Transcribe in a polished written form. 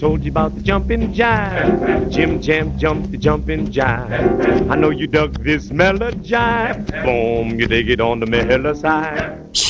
Told you about the jumping jive. Jim Jam jumped the jumping jive. I know you dug this mellow jive. Boom, you dig it on the mellow side.